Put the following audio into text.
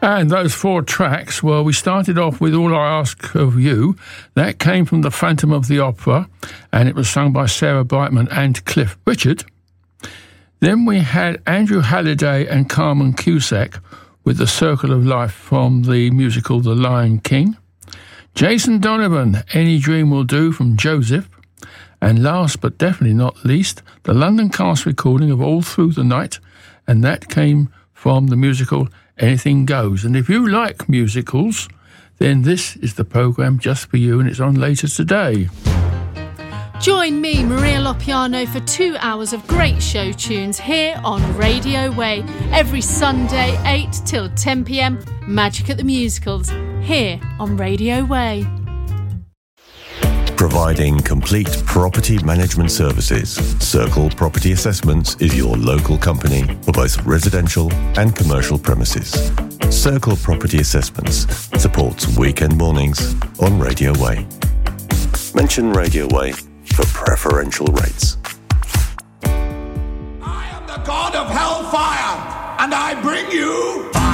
And those 4 tracks, well, we started off with All I Ask of You. That came from The Phantom of the Opera, and it was sung by Sarah Brightman and Cliff Richard. Then we had Andrew Halliday and Carmen Cusack with The Circle of Life from the musical The Lion King. Jason Donovan, Any Dream Will Do from Joseph. And last but definitely not least, the London cast recording of All Through the Night, and that came from the musical Anything Goes. And if you like musicals, then this is the programme just for you, and it's on later today. Join me, Maria Lopiano, for 2 hours of great show tunes here on Radio Way. Every Sunday, 8 till 10 p.m, Magic at the Musicals, here on Radio Way. Providing complete property management services, Circle Property Assessments is your local company for both residential and commercial premises. Circle Property Assessments supports weekend mornings on Radio Way. Mention Radio Way for preferential rates. I am the god of hellfire, and I bring you fire.